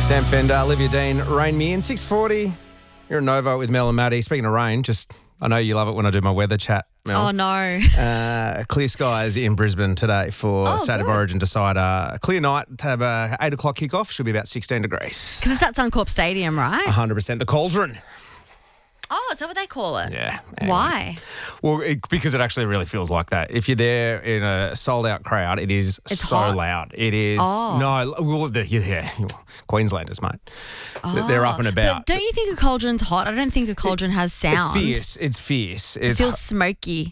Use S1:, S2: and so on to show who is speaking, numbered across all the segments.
S1: Sam Fender, Olivia Dean, Rain Me in 6:40. You're a Nova with Mel and Maddie. Speaking of rain, I know you love it when I do my weather chat, Mel.
S2: Oh, no.
S1: Clear skies in Brisbane today for State of Origin decider. Clear night to have a 8 o'clock kickoff. Should be about 16 degrees.
S2: Because it's at Suncorp Stadium, right?
S1: 100%. The Cauldron.
S2: Oh, is that what they call it?
S1: Yeah.
S2: Why?
S1: Well, because it actually really feels like that. If you're there in a sold-out crowd, it's so
S2: hot.
S1: loud. It is.
S2: Oh.
S1: No, well, Queenslanders, mate. They're up and about.
S2: But don't you think a cauldron's hot? I don't think a cauldron has sound.
S1: It's fierce.
S2: It feels smoky.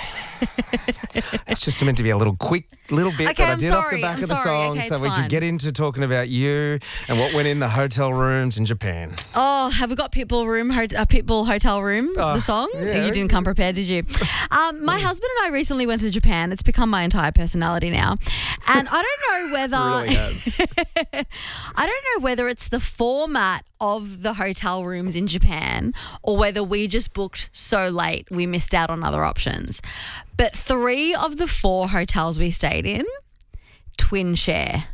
S1: It's just meant to be a little quick little bit
S2: Okay,
S1: that I
S2: I'm
S1: did off
S2: sorry,
S1: the back
S2: I'm
S1: of the
S2: sorry.
S1: song
S2: Okay,
S1: so
S2: it's
S1: we
S2: fine.
S1: could get into talking about you and what went in the hotel rooms in Japan.
S2: Oh, have we got Pitbull Hotel Room, the song?
S1: yeah.
S2: You didn't come prepared, did you? My husband and I recently went to Japan. It's become my entire personality now. And I don't know whether...
S1: Really has.
S2: I don't know whether it's the format of the hotel rooms in Japan or whether we just booked so late we missed out on other options. But 3 of the 4 hotels we stayed in, twin share.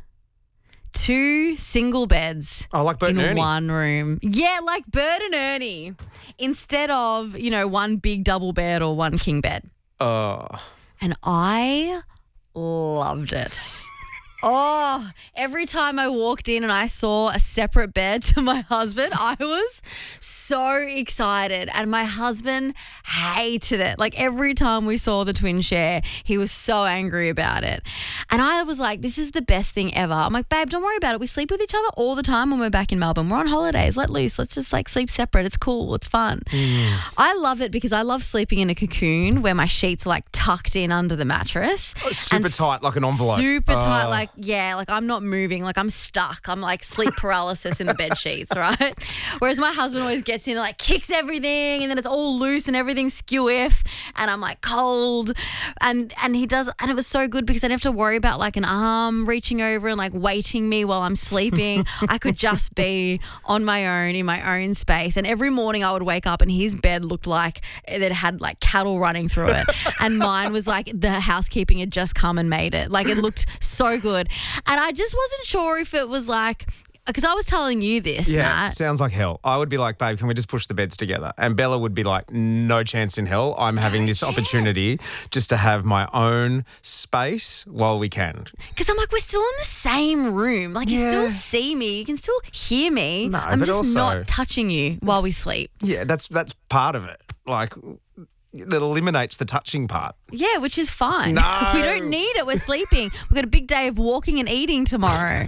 S2: 2 single beds
S1: like Bert
S2: in
S1: and Ernie.
S2: one room. Yeah, like Bert and Ernie. Instead of, one big double bed or one king bed.
S1: Oh.
S2: And I loved it. Oh, every time I walked in and I saw a separate bed to my husband, I was so excited. And my husband hated it. Like every time we saw the twin share, he was so angry about it. And I was like, this is the best thing ever. I'm like, babe, don't worry about it. We sleep with each other all the time when we're back in Melbourne. We're on holidays. Let loose. Let's just sleep separate. It's cool. It's fun. I love it because I love sleeping in a cocoon where my sheets are tucked in under the mattress.
S1: Super
S2: And
S1: tight, like an envelope.
S2: Super tight, I'm not moving, I'm stuck. I'm sleep paralysis in the bed sheets, right? Whereas my husband always gets in and kicks everything and then it's all loose and everything's skew-iff and I'm cold and he does, and it was so good because I didn't have to worry about an arm reaching over and weighting me while I'm sleeping. I could just be on my own in my own space, and every morning I would wake up and his bed looked like it had cattle running through it and mine was the housekeeping had just come and made it. It looked so good. And I just wasn't sure if it was because I was telling you this,
S1: Yeah,
S2: Matt.
S1: sounds like hell. I would be like, babe, can we just push the beds together? And Bella would be like, no chance in hell. I'm having this opportunity just to have my own space while we can.
S2: Because I'm we're still in the same room. You still see me. You can still hear me.
S1: No,
S2: I'm
S1: but
S2: just
S1: also-
S2: not touching you while we sleep.
S1: Yeah, that's part of it. It eliminates the touching part.
S2: Yeah, which is fine.
S1: No.
S2: We don't need it. We're sleeping. We've got a big day of walking and eating tomorrow.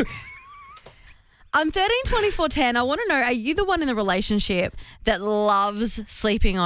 S2: I'm 13, 24, 10. I want to know, are you the one in the relationship that loves sleeping on